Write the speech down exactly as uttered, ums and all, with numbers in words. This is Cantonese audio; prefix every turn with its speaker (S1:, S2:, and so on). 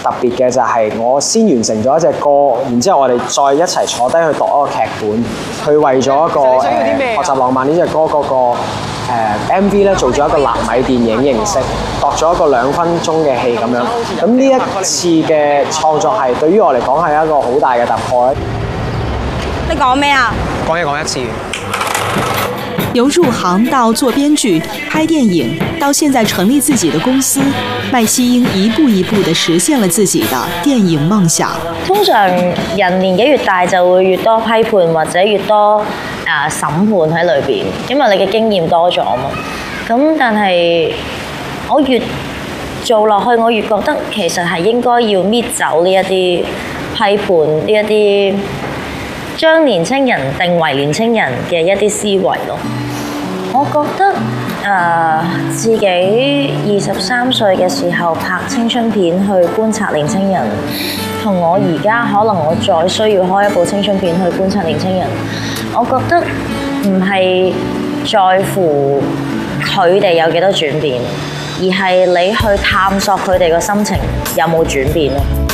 S1: 特別嘅就係我先完成咗一隻歌，然之後我哋再一齊坐低去讀一個劇本，去為咗一個誒、呃、學習浪漫呢隻歌嗰、那個、呃、M V 咧做咗一個納米電影形式，度咗一個兩分鐘嘅戲咁樣。咁呢一次嘅創作係對於我嚟講係一個好大嘅突破咧。
S2: 你講咩啊？
S3: 講嘢講一次。
S4: 由入行到做編劇、拍電影，到現在成立自己的公司，麥希英一步一步地實現了自己的電影夢想。
S5: 通常人年紀越大就會越多批判或者越多啊審判喺裏邊，因為你嘅經驗多咗嘛。咁但係我越做落去，我越覺得其實係應該要搣走呢一啲批判，呢一啲將年青人定為年青人嘅一啲思維咯。我覺得誒、呃、自己二十三歲嘅時候拍青春片去觀察年青人，同我而家可能我再需要開一部青春片去觀察年青人，我覺得唔係在乎佢哋有幾多轉變，而係你去探索佢哋個心情有冇轉變咯。